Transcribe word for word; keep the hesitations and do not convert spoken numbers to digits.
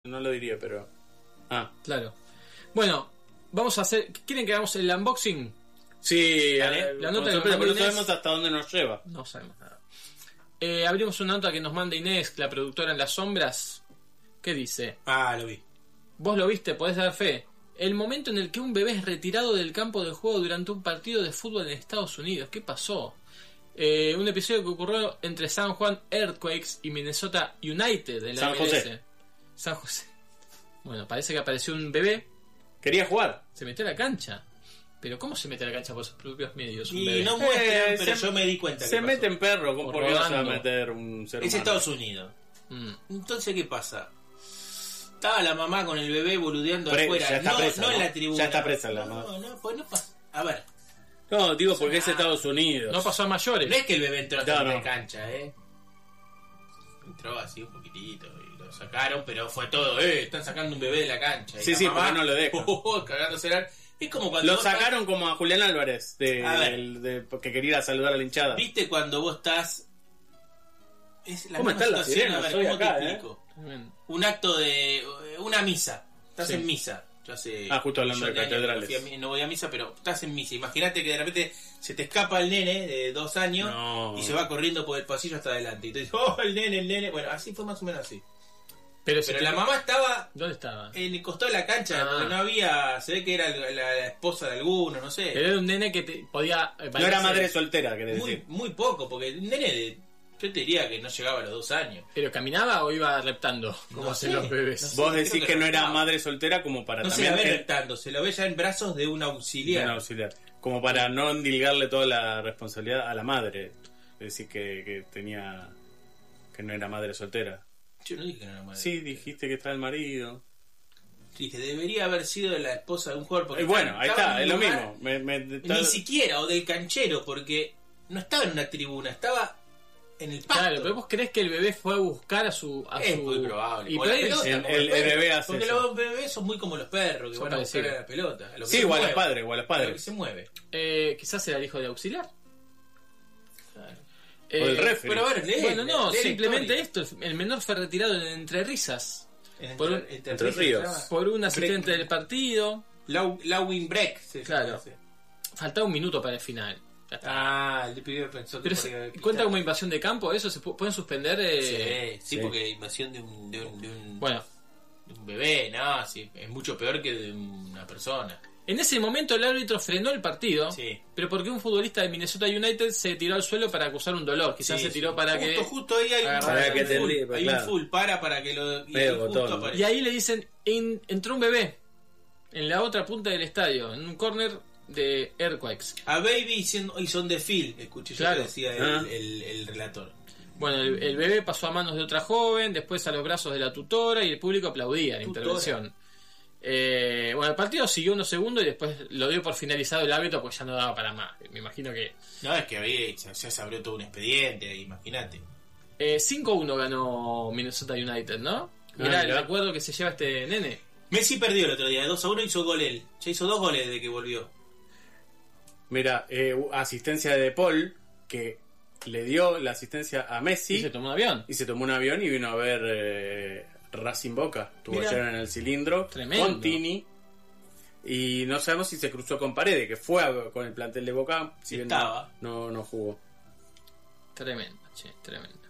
no lo diría, pero... Ah, claro. Bueno, vamos a hacer... ¿Quieren que hagamos el unboxing? sí, Dale, la nota pero, que nos pero no manda Inés. sabemos hasta dónde nos lleva. No sabemos nada. Eh, abrimos una nota que nos manda Inés, la productora en las sombras. ¿Qué dice? Ah, lo vi. Vos lo viste, podés dar fe. El momento en el que un bebé es retirado del campo de juego durante un partido de fútbol en Estados Unidos. ¿Qué pasó? Eh, un episodio que ocurrió entre San Juan Earthquakes y Minnesota United en la San M L S. José. San José. Bueno, parece que apareció un bebé, Quería jugar. se metió a la cancha. Pero ¿cómo se mete a la cancha por sus propios medios? Un Y bebé? no muestran, Eh, pero se- yo me di cuenta. Se que mete pasó. en perro, ¿cómo O por qué no se va a rodando. meter un ser Es humano? Estados Unidos. Mm. Entonces, ¿qué pasa? Estaba la mamá con el bebé boludeando Pre- afuera. ya está no, presa, no en ¿no? la tribuna. Ya está presa la no, mamá. No, no, pues no pasa. A ver, No, digo porque es Estados Unidos. No pasó a mayores. no es que el bebé entró hasta No, la no. cancha, ¿eh? Entró así un poquitito y lo sacaron, pero fue todo, ¿eh? Están sacando un bebé de la cancha. Y Sí, la sí, mamá, porque no lo dejan. oh, cagándose la- Es como cuando Lo vos sacaron como a Julián Álvarez, de, A ver. del- de- porque quería ir a saludar a la hinchada. estás- ¿Viste cuando vos estás... Es la ¿Cómo misma están las situación, sirenas? a ver, Soy ¿cómo acá, te ¿eh? explico? Tremendo. Un acto de... Una misa. Estás Sí. en misa. Yo hace Ah, justo hablando de millones años catedrales. que no fui a mi- No voy a misa, pero estás en misa. Imagínate que de repente se te escapa el nene de dos años No. y se va corriendo por el pasillo hasta adelante. Y tú dices, oh, el nene, el nene. Bueno, así fue más o menos así. Pero, si Pero la mamá estaba ¿Dónde estaba? en el costado de la cancha, Ah. porque no había... Se ve que era la, la- la esposa de alguno, no sé. Pero era un nene que te podía... eh, No era valerse- madre soltera, querés Muy, decir. muy poco, porque el nene de... Yo te diría que no llegaba a los dos años. ¿Pero caminaba o iba reptando? Como No hacen sé, los bebés. no sé. Vos creo decís que que no era no. madre soltera como para No se también... la ve eh, rectando, se lo ve ya en brazos de un auxiliar. de un auxiliar. Como para no endilgarle toda la responsabilidad a la madre. Es decir, que, que tenía... que no era madre soltera. Yo no dije que no era madre. Sí, dijiste que está el marido. Dije, debería haber sido la esposa de un jugador. Porque Eh, bueno, estaba- ahí estaba está, en es un lo lugar- mismo. Me, me- Ni está- siquiera, o del canchero, porque no estaba en una tribuna, estaba en el pasto. Claro, pero vos creés que el bebé fue a buscar a su... A Es su... muy probable. Y O por la ahí- pelota, el- como el- los el perros. bebé hace Porque eso. los bebés son muy como los perros, que Son van a buscar parecidos. a la pelota. a lo que Sí, se igual a mueve, los padres, igual a los a lo que padres. se mueve. Eh, quizás era el hijo de auxiliar. Claro. Eh, O el referee. Pero a ver, lee, Bueno, lee- no, lee la simplemente historia. esto. El menor fue retirado en Entre Risas En por Entre- un- Entre Entre Ríos Ríos. se llama. por un asistente Break. del partido. Lau- Lawin Break. se Claro. llama ese. Faltaba un minuto para el final. Ya está. Ah, el pibe pensó que Pero podía se- quitar. ¿cuenta como invasión de campo? ¿Eso se pu- pueden suspender? eh? Sí, sí, sí. porque invasión de un, de un, de un, Bueno, de un bebé, no, sí, es mucho peor que de una persona. en ese momento el árbitro frenó el partido, Sí. pero porque un futbolista de Minnesota United se tiró al suelo para acusar un dolor. Quizás Sí, se tiró sí. para justo, que... Justo ahí hay, Agarrar un, Para hay que un te full, libre, hay claro. un full, para para que lo... Y Medio ahí justo botón. aparece. Y ahí le dicen, "In- entró un bebé en la otra punta del estadio, en un corner de Earthquakes". A Baby hizo y son de Phil, escuché yo Claro. que decía el, Ah. el, el relator. Bueno, el, el bebé pasó a manos de otra joven, después a los brazos de la tutora y el público aplaudía la Tutora. intervención. Eh, bueno, el partido siguió unos segundos y después lo dio por finalizado el árbitro porque ya no daba para más. Me imagino que... No, es que había, ya, ya se abrió todo un expediente, imagínate. Eh, cinco uno ganó Minnesota United, ¿no? Mirá, Ah, el mirá. recuerdo que se lleva este nene. Messi perdió el otro día, de dos a uno hizo gol él. Ya hizo dos goles desde que volvió. Mira, eh, asistencia de Paul, que le dio la asistencia a Messi Y se tomó un avión. y se tomó un avión y vino a ver eh, Racing Boca. Estuvo Mirá. ayer en el cilindro Tremendo. con Tini. Y no sabemos si se cruzó con Paredes, que fue a- con el plantel de Boca. Si bien Estaba. No, no, no jugó. Tremendo, che, tremendo.